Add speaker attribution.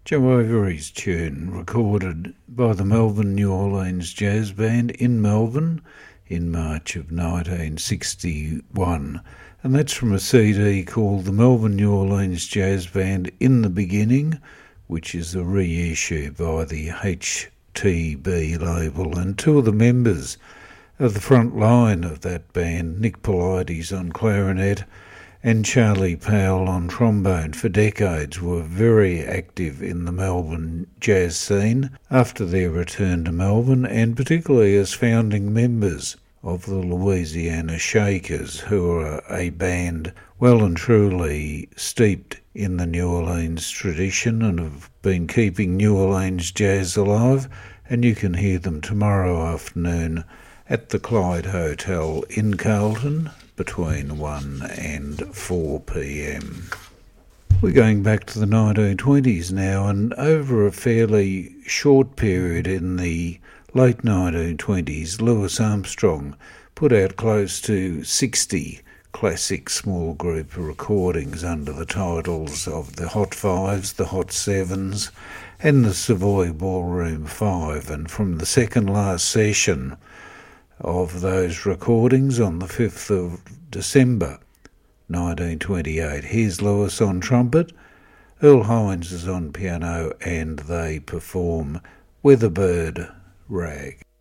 Speaker 1: Joe Overy's tune, recorded by the Melbourne New Orleans Jazz Band in Melbourne in March of 1961, and that's from a CD called The Melbourne New Orleans Jazz Band in the Beginning, which is a reissue by the HTB label, and two of the members of the front line of that band, Nick Polides on clarinet and Charlie Powell on trombone, for decades were very active in the Melbourne jazz scene after their return to Melbourne, and particularly as founding members of the Louisiana Shakers, who are a band well and truly steeped in the New Orleans tradition and have been keeping New Orleans jazz alive, and you can hear them tomorrow afternoon at the Clyde Hotel in Carlton between 1 and 4 p.m. We're going back to the 1920s now, and over a fairly short period in the late 1920s, Louis Armstrong put out close to 60 classic small group recordings under the titles of the Hot Fives, the Hot Sevens, and the Savoy Ballroom Five. And from the second last session of those recordings on the 5th of December 1928, here's Louis on trumpet, Earl Hines is on piano, and they perform Weatherbird Rag.